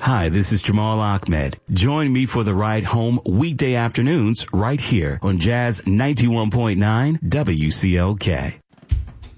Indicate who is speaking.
Speaker 1: Hi, this is Jamal Ahmed. Join me for the ride home weekday afternoons right here on Jazz 91.9 WCLK.